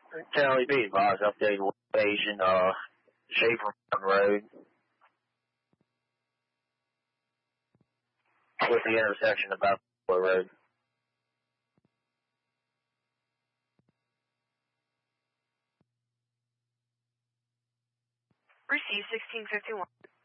Tally B advised updated location, Schaefer Road. With the intersection of Buffalo Road. Receive 1651.